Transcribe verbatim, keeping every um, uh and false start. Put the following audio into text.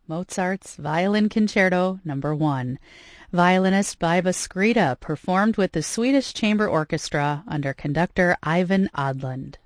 Mozart's Violin Concerto Number one. Violinist Biba Skrita performed with the Swedish Chamber Orchestra under conductor Ivan Odland.